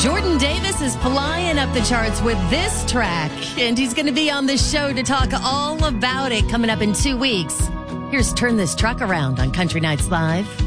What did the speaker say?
Jordan Davis is flying up the charts with this track, and he's going to be on the show to talk all about it coming up in 2 weeks. Here's Turn This Truck Around on Country Nights Live.